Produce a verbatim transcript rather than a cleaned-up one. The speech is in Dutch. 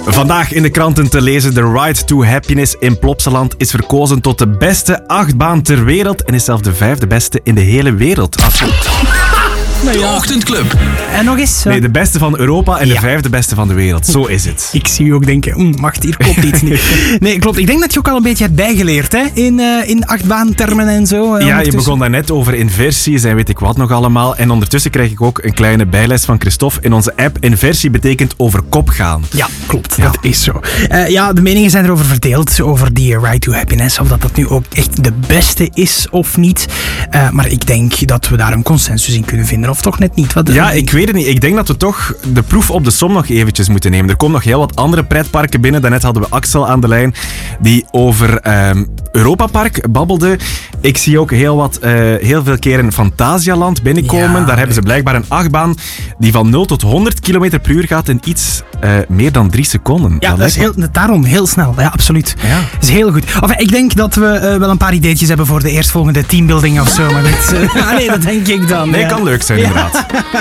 Vandaag in de kranten te lezen: The Ride to Happiness in Plopsaland is verkozen tot de beste achtbaan ter wereld en is zelfs de vijfde beste in de hele wereld. Nou ja. De Ochtendclub. En nog eens. Nee, de beste van Europa en de Ja. vijfde beste van de wereld. Zo is het. Ik zie je ook denken, mm, wacht, hier klopt iets niet. Nee, klopt. Ik denk dat je ook al een beetje hebt bijgeleerd, hè? In, uh, in achtbaantermen en zo. Ja, je begon daarnet over inversies en weet ik wat nog allemaal. En ondertussen krijg ik ook een kleine bijles van Christophe in onze app. Inversie betekent over kop gaan. Ja, klopt. Ja. Dat is zo. Uh, ja, de meningen zijn erover verdeeld, over die Ride to Happiness. Of dat dat nu ook echt de beste is of niet. Uh, maar ik denk dat we daar een consensus in kunnen vinden. Of toch net niet? Wat Ja, ik weet het niet. Ik denk dat we toch de proef op de som nog eventjes moeten nemen. Er komen nog heel wat andere pretparken binnen. Daarnet hadden we Axel aan de lijn die over um, Europapark babbelde. Ik zie ook heel, wat, uh, heel veel keren Fantasialand binnenkomen. Ja, Daar hebben ze blijkbaar een achtbaan die van nul tot honderd kilometer per uur gaat in iets uh, meer dan drie seconden. Ja, dat is heel, daarom heel snel. Ja, absoluut. Ja. Dat is heel goed. Enfin, ik denk dat we uh, wel een paar ideetjes hebben voor de eerstvolgende teambuilding of zo. Maar dit, uh, ah, nee, dat denk ik dan. Nee, ja. kan leuk zijn inderdaad.